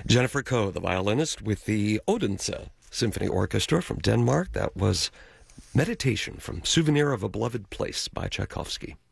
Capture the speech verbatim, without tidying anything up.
Jennifer Koh, the violinist with the Odense Symphony Orchestra from Denmark. That was Meditation from Souvenir of a Beloved Place by Tchaikovsky.